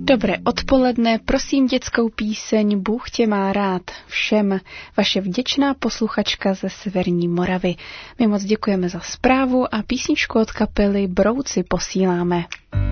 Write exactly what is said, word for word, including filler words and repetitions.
Dobré odpoledne, prosím dětskou píseň Bůh tě má rád všem, vaše vděčná posluchačka ze Severní Moravy. My moc děkujeme za zprávu a písničku od kapely Brouci posíláme.